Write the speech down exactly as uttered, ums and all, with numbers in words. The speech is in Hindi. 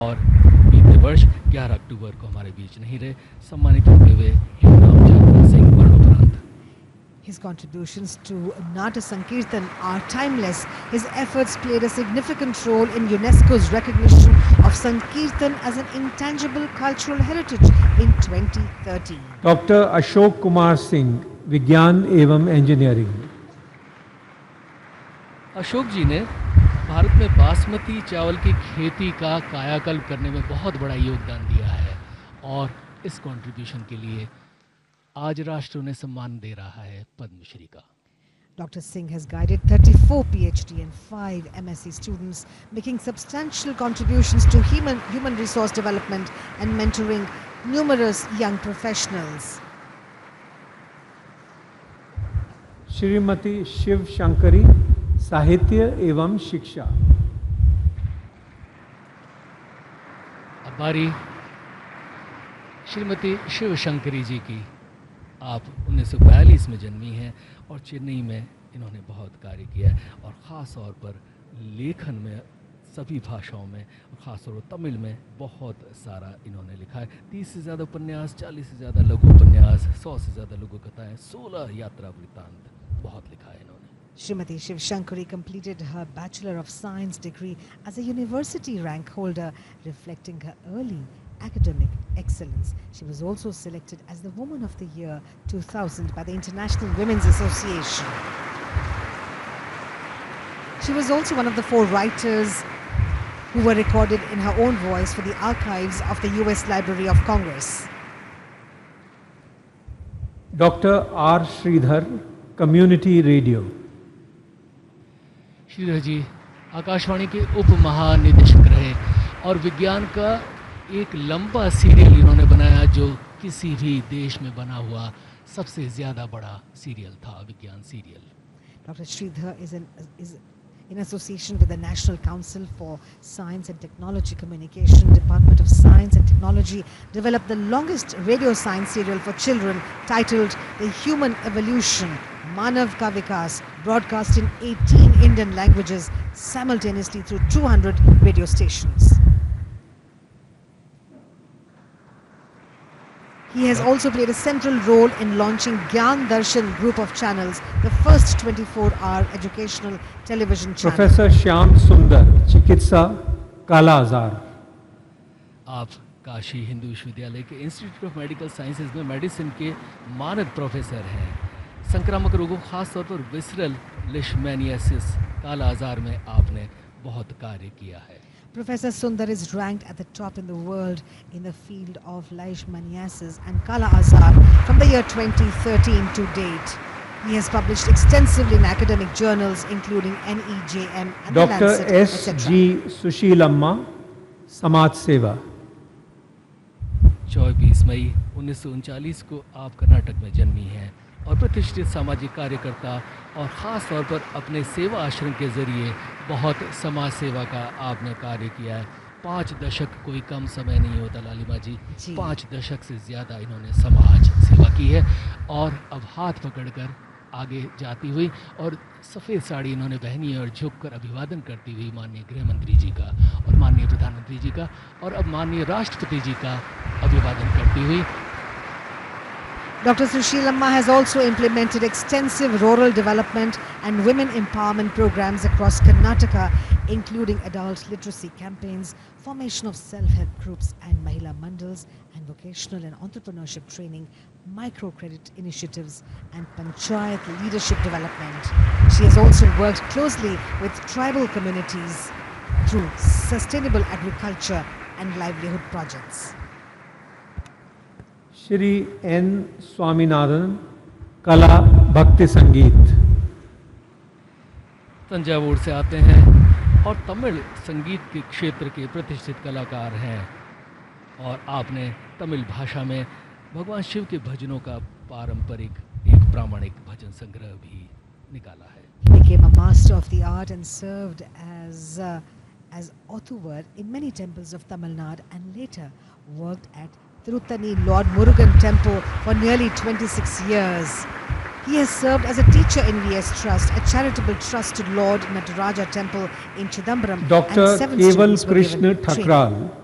और बीते वर्ष ग्यारह अक्टूबर को हमारे बीच नहीं रहे, सम्मानित होते हुए हिमराम चंद्र सिंह मरणोपरांत। His contributions to Nata Sankirtan are timeless. His efforts played a significant role in UNESCO's recognition of Sankirtan as an intangible cultural heritage in twenty thirteen. Doctor Ashok Kumar Singh, विज्ञान एवं इंजीनियरिंग। अशोक जी ने भारत में बासमती चावल की खेती का कायाकल्प करने में बहुत बड़ा योगदान दिया है और इस कंट्रीब्यूशन के लिए आज राष्ट्र उन्हें सम्मान दे रहा है पद्मश्री का। Doctor Singh has guided thirty-four PhD and five M Sc students, making substantial contributions to human, human resource development and mentoring numerous young professionals. Shrimati Shiv Shankari, साहित्य एवं शिक्षा। अब बारी श्रीमती शिव शंकरी जी की। आप उन्नीस सौ बयालीस में जन्मी हैं और चेन्नई में इन्होंने बहुत कार्य किया है और ख़ास तौर पर लेखन में सभी भाषाओं में और ख़ास तौर पर तमिल में बहुत सारा इन्होंने लिखा है। तीस से ज़्यादा उपन्यास, चालीस से ज़्यादा लघु उपन्यास, सौ से ज़्यादा लघु कथाएँ, सोलह यात्रा वृत्तांत, बहुत लिखा है इन्होंने। Srimati Shiv Shankari completed her Bachelor of Science degree as a university rank holder, reflecting her early academic excellence. She was also selected as the Woman of the Year two thousand by the International Women's Association. She was also one of the four writers who were recorded in her own voice for the archives of the U S Library of Congress. Doctor R. Sridhar, Community Radio। Shridhar जी आकाशवाणी के उप महानिदेशक रहे और विज्ञान का एक लंबा सीरियल इन्होंने बनाया जो किसी भी देश में बना हुआ सबसे ज़्यादा बड़ा सीरियल था, विज्ञान serial. Doctor Sridhar is, an, is in association with the National Council for Science and Technology Communication, Department of Science and Technology, developed the longest radio science serial for children titled The Human Evolution, Manav Ka Vikas, broadcast in eighteen Indian languages simultaneously through two hundred radio stations. He has also played a central role in launching Gyan Darshan group of channels, the first twenty-four hour educational television channel. Professor Shyam Sundar, चिकित्सा, काला आजार। आप काशी हिंदू विश्वविद्यालय के इंस्टीट्यूट ऑफ मेडिकल साइंसेज में मेडिसिन के मानद प्रोफेसर हैं। संक्रामक रोगों, खास तौर पर विसरल लिशमैनियासिस, काला आजार में आपने बहुत कार्य किया है। Professor Sundar is ranked at the top in the world in the field of leishmaniasis and Kala Azar from the year twenty thirteen to date. He has published extensively in academic journals including N E J M and Doctor The Lancet, S. G. Sushilamma, समाज सेवा। चौबीस मई उन्नीस सौ उनचालीस को आप कर्नाटक में जन्मी हैं और प्रतिष्ठित सामाजिक कार्यकर्ता और ख़ास तौर पर अपने सेवा आश्रम के ज़रिए बहुत समाज सेवा का आपने कार्य किया है। पाँच दशक कोई कम समय नहीं होता लालिमा जी, जी। पाँच दशक से ज़्यादा इन्होंने समाज सेवा की है और अब हाथ पकड़कर आगे जाती हुई और सफ़ेद साड़ी इन्होंने पहनी है और झुककर अभिवादन करती हुई माननीय गृह मंत्री जी का और माननीय प्रधानमंत्री जी का और अब माननीय राष्ट्रपति जी का अभिवादन करती हुई। Doctor Sushilamma has also implemented extensive rural development and women empowerment programs across Karnataka, including adult literacy campaigns, formation of self-help groups and Mahila Mandals, and vocational and entrepreneurship training, microcredit initiatives, and Panchayat leadership development. She has also worked closely with tribal communities through sustainable agriculture and livelihood projects. Shri N Swaminathan, कला भक्ति संगीत। तंजावुर से आते हैं और तमिल संगीत के क्षेत्र के प्रतिष्ठित कलाकार हैं और आपने तमिल भाषा में भगवान शिव के भजनों का पारंपरिक एक प्रामाणिक भजन संग्रह भी निकाला है। He became a master of the art and served as uh, as Othuvar in many temples of Tamil Nadu and later worked at Tirutani Lord Murugan Temple for nearly twenty-six years. He has served as a teacher in V S Trust, a charitable trust to Lord Nataraja Temple in Chidambaram. Doctor Keval Krishna Thakral,